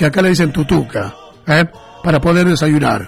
que acá le dicen tutuca, para poder desayunar.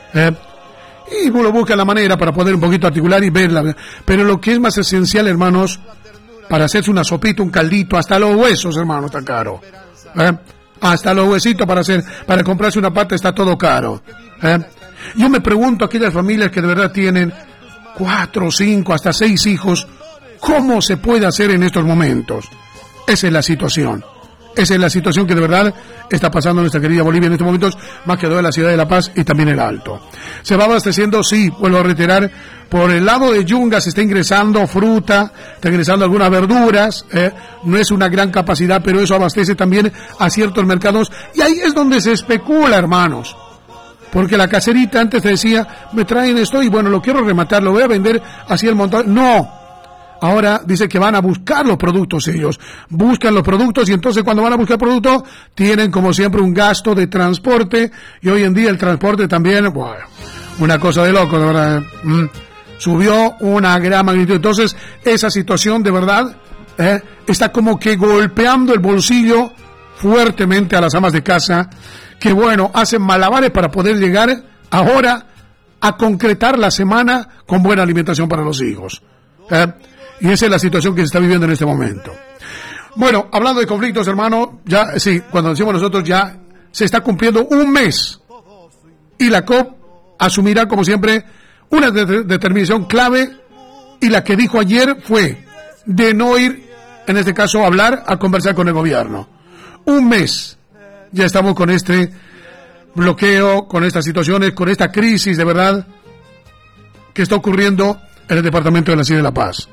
Y uno busca la manera para poder un poquito articular y verla. Pero lo que es más esencial, hermanos, para hacerse una sopita, un caldito, hasta los huesos, hermano, está caro. Hasta los huesitos para comprarse una pata está todo caro. Yo me pregunto a aquellas familias que de verdad tienen 4, 5, hasta 6 hijos, ¿cómo se puede hacer en estos momentos? Esa es la situación. Esa es la situación que de verdad está pasando en nuestra querida Bolivia en estos momentos, más que todo en la ciudad de La Paz y también el Alto. Se va abasteciendo, sí, vuelvo a reiterar, por el lado de Yunga se está ingresando fruta, está ingresando algunas verduras, no es una gran capacidad, pero eso abastece también a ciertos mercados, y ahí es donde se especula, hermanos. Porque la caserita antes te decía, me traen esto y bueno, lo quiero rematar, lo voy a vender así el montón. No. Ahora dice que van a buscar los productos ellos. Buscan los productos y entonces cuando van a buscar productos tienen como siempre un gasto de transporte y hoy en día el transporte también, bueno, una cosa de loco, de verdad. Subió una gran magnitud. Entonces esa situación de verdad está como que golpeando el bolsillo fuertemente a las amas de casa que bueno, hacen malabares para poder llegar ahora a concretar la semana con buena alimentación para los hijos. Y esa es la situación que se está viviendo en este momento. Bueno, hablando de conflictos, hermano, ya, sí, cuando decimos nosotros ya se está cumpliendo un mes. Y la COP asumirá, como siempre, una determinación clave. Y la que dijo ayer fue de no ir, en este caso, a hablar, a conversar con el gobierno. Un mes. Ya estamos con este bloqueo, con estas situaciones, con esta crisis de verdad que está ocurriendo en el departamento de la Ciudad de La Paz.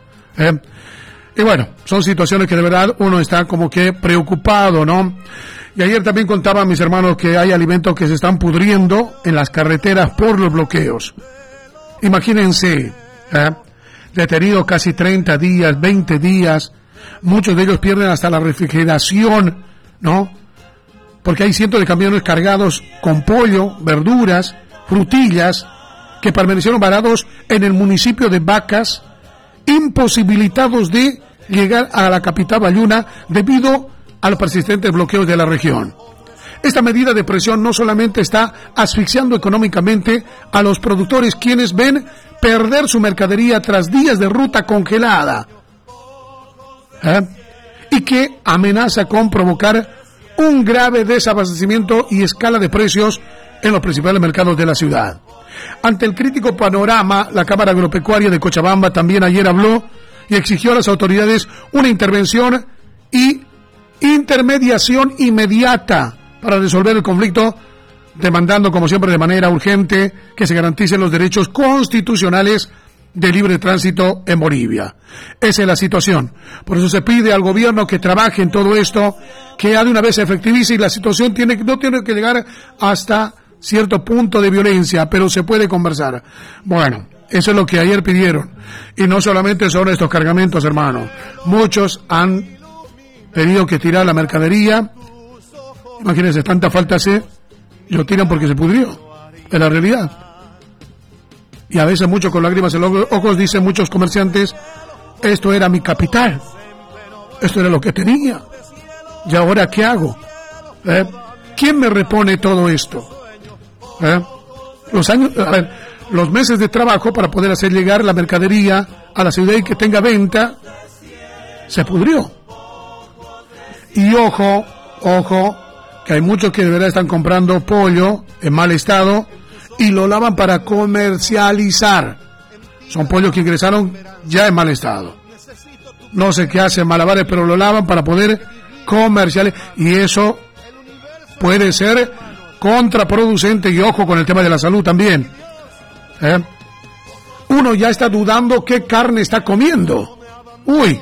Y bueno, son situaciones que de verdad uno está como que preocupado, ¿no? Y ayer también contaban mis hermanos que hay alimentos que se están pudriendo en las carreteras por los bloqueos. Imagínense, detenidos casi 30 días, 20 días, muchos de ellos pierden hasta la refrigeración, ¿no? Porque hay cientos de camiones cargados con pollo, verduras, frutillas, que permanecieron varados en el municipio de Vacas, imposibilitados de llegar a la capital Bayuna debido a los persistentes bloqueos de la región. Esta medida de presión no solamente está asfixiando económicamente a los productores, quienes ven perder su mercadería tras días de ruta congelada, y que amenaza con provocar un grave desabastecimiento y escala de precios en los principales mercados de la ciudad. Ante el crítico panorama, la Cámara Agropecuaria de Cochabamba también ayer habló y exigió a las autoridades una intervención y intermediación inmediata para resolver el conflicto, demandando, como siempre, de manera urgente que se garanticen los derechos constitucionales de libre tránsito en Bolivia. Esa es la situación. Por eso se pide al gobierno que trabaje en todo esto, que de una vez se efectivice y la situación no tiene que llegar hasta cierto punto de violencia, pero se puede conversar. Bueno, eso es lo que ayer pidieron. Y no solamente son estos cargamentos, hermano. Muchos han tenido que tirar la mercadería. Imagínense, tanta falta hace, lo tiran porque se pudrió. Es la realidad. Y a veces mucho con lágrimas en los ojos dicen muchos comerciantes, esto era mi capital. Esto era lo que tenía. ¿Y ahora qué hago? ¿Quién me repone todo esto? Los meses de trabajo para poder hacer llegar la mercadería a la ciudad y que tenga venta se pudrió. Y ojo, que hay muchos que de verdad están comprando pollo en mal estado y lo lavan para comercializar. Son pollos que ingresaron ya en mal estado. No sé qué hacen malabares, pero lo lavan para poder comercializar. Y eso puede ser contraproducente, y ojo con el tema de la salud también. Uno ya está dudando qué carne está comiendo. Uy,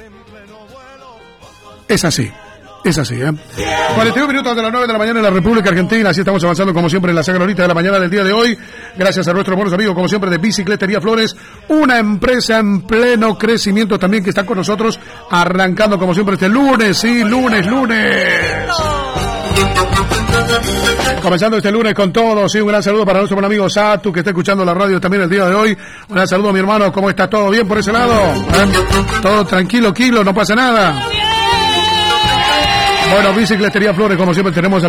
es así. 41 minutos de las 9 de la mañana en la República Argentina. Así estamos avanzando como siempre en la saga horita de la mañana del día de hoy. Gracias a nuestros buenos amigos como siempre de Bicicletería Flores, una empresa en pleno crecimiento también que está con nosotros arrancando como siempre este lunes. Sí, lunes. Comenzando este lunes con todo, sí, un gran saludo para nuestro buen amigo Satu, que está escuchando la radio también el día de hoy. Un gran saludo a mi hermano, ¿cómo está? ¿Todo bien por ese lado? Todo tranquilo, no pasa nada. Bueno, Bicicletería Flores, como siempre tenemos